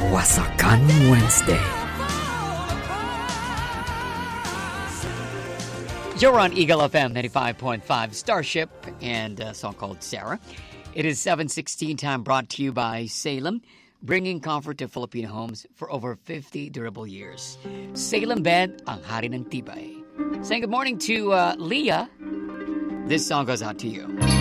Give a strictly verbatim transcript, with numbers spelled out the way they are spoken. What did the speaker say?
Wasakan Wednesday. You're on Eagle F M ninety-five point five Starship and a song called Sarah. It is seven sixteen time, brought to you by Salem, bringing comfort to Filipino homes for over fifty durable years. Salem Bed, ang hari ng tibay. Saying good morning to uh, Leah. This song goes out to you.